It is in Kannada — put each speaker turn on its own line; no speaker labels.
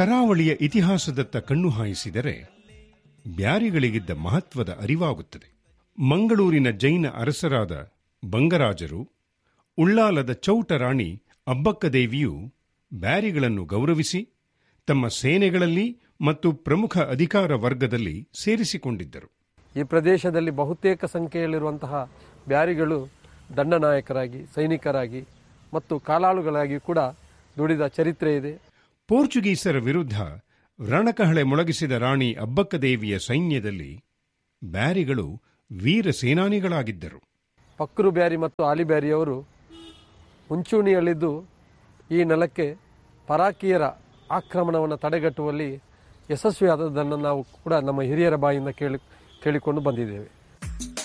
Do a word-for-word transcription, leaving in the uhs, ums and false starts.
ಕರಾವಳಿಯ ಇತಿಹಾಸದತ್ತ ಕಣ್ಣು ಹಾಯಿಸಿದರೆ ಬ್ಯಾರಿಗಳಿಗಿದ್ದ ಮಹತ್ವದ ಅರಿವಾಗುತ್ತದೆ. ಮಂಗಳೂರಿನ ಜೈನ ಅರಸರಾದ ಬಂಗರಾಜರು, ಉಳ್ಳಾಲದ ಚೌಟ ರಾಣಿ ಅಬ್ಬಕ್ಕದೇವಿಯು ಬ್ಯಾರಿಗಳನ್ನು ಗೌರವಿಸಿ ತಮ್ಮ ಸೇನೆಗಳಲ್ಲಿ ಮತ್ತು ಪ್ರಮುಖ ಅಧಿಕಾರ ವರ್ಗದಲ್ಲಿ ಸೇರಿಸಿಕೊಂಡಿದ್ದರು.
ಈ ಪ್ರದೇಶದಲ್ಲಿ ಬಹುತೇಕ ಸಂಖ್ಯೆಯಲ್ಲಿರುವಂತಹ ಬ್ಯಾರಿಗಳು ದಂಡನಾಯಕರಾಗಿ, ಸೈನಿಕರಾಗಿ ಮತ್ತು ಕಾಲಾಳುಗಳಾಗಿ ಕೂಡ ದುಡಿದ ಚರಿತ್ರೆ ಇದೆ.
ಪೋರ್ಚುಗೀಸರ ವಿರುದ್ಧ ರಣಕಹಳೆ ಮೊಳಗಿಸಿದ ರಾಣಿ ಅಬ್ಬಕ್ಕದೇವಿಯ ಸೈನ್ಯದಲ್ಲಿ ಬ್ಯಾರಿಗಳು ವೀರ ಸೇನಾನಿಗಳಾಗಿದ್ದರು.
ಪಕ್ರು ಬ್ಯಾರಿ ಮತ್ತು ಆಲಿಬ್ಯಾರಿಯವರು ಮುಂಚೂಣಿಯಲ್ಲಿದ್ದು ಈ ನೆಲಕ್ಕೆ ಪರಾಕೀಯರ ಆಕ್ರಮಣವನ್ನು ತಡೆಗಟ್ಟುವಲ್ಲಿ ಯಶಸ್ವಿಯಾದದ್ದನ್ನು ನಾವು ಕೂಡ ನಮ್ಮ ಹಿರಿಯರ ಬಾಯಿಂದ ಕೇಳಿ ಕೇಳಿಕೊಂಡು ಬಂದಿದ್ದೇವೆ.